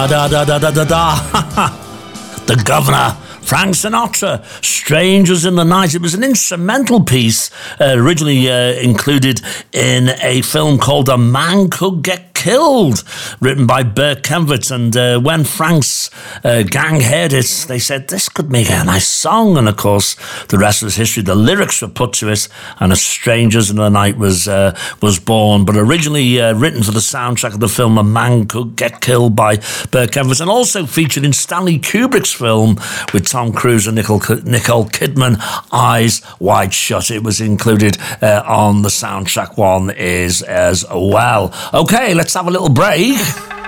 Da da da da da da. The Governor, Frank Sinatra, Strangers in the Night. It was an instrumental piece originally included in a film called A Man Could Get Killed, written by Burt Kenvitz. And when Frank's gang heard it, they said, this could make a nice song. And of course, the rest was history. The lyrics were put to it, and A Strangers in the Night was born. But originally written for the soundtrack of the film A Man Could Get Killed by Burt Kenvitz, and also featured in Stanley Kubrick's film with Tom Cruise and Nicole Kidman, Eyes Wide Shut. It was included on the soundtrack one as well. Okay, let's have a little break.